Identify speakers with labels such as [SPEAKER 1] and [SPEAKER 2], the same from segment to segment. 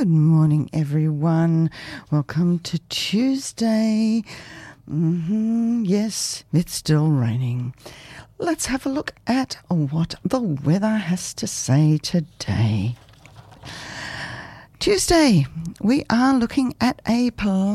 [SPEAKER 1] Good morning, everyone. Welcome to Tuesday. Yes, it's still raining. Let's have a look at what the weather has to say today. Tuesday, we are looking at a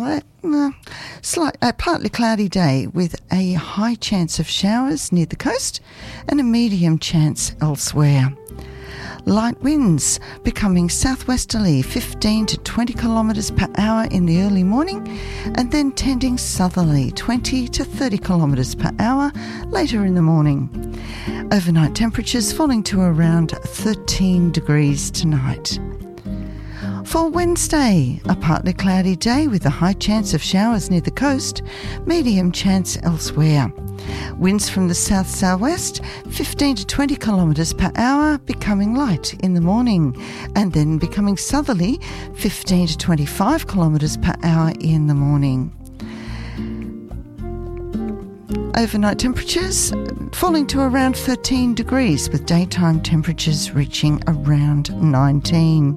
[SPEAKER 1] partly cloudy day with a high chance of showers near the coast and a medium chance elsewhere. Light winds becoming southwesterly 15 to 20 kilometres per hour in the early morning and then tending southerly 20 to 30 kilometres per hour later in the morning. Overnight temperatures falling to around 13 degrees tonight. For Wednesday, a partly cloudy day with a high chance of showers near the coast, medium chance elsewhere. Winds from the south-southwest, 15 to 20 kilometres per hour, becoming light in the morning, and then becoming southerly, 15 to 25 kilometres per hour in the morning. Overnight temperatures falling to around 13 degrees, with daytime temperatures reaching around 19.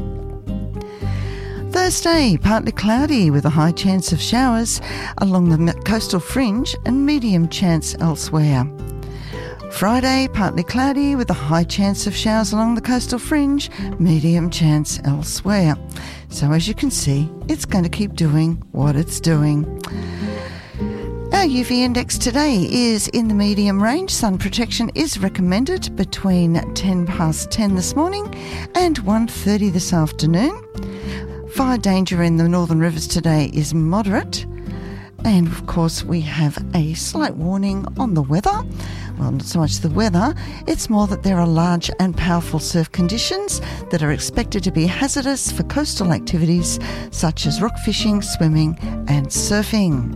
[SPEAKER 1] Thursday, partly cloudy with a high chance of showers along the coastal fringe and medium chance elsewhere. Friday, partly cloudy with a high chance of showers along the coastal fringe, medium chance elsewhere. So as you can see, it's going to keep doing what it's doing. Our UV index today is in the medium range. Sun protection is recommended between 10 past 10 this morning and 1:30 this afternoon. Fire danger in the northern rivers today is moderate. And of course we have a slight warning on the weather. Well, not so much the weather, it's more that there are large and powerful surf conditions that are expected to be hazardous for coastal activities such as rock fishing, swimming and surfing.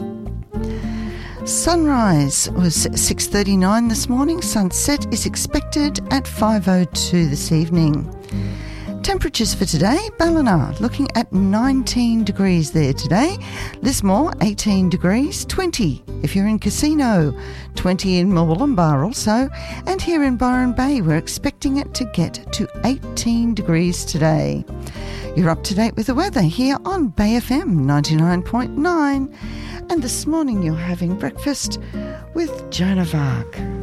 [SPEAKER 1] Sunrise was 6:39 this morning. Sunset is expected at 5:02 this evening. Temperatures for today, Ballina looking at 19 degrees there today. Lismore 18 degrees, 20 if you're in Casino, 20 in Murwillumbah also, and here in Byron Bay we're expecting it to get to 18 degrees today. You're up to date with the weather here on Bay FM 99.9, and this morning you're having breakfast with Joan of Arc.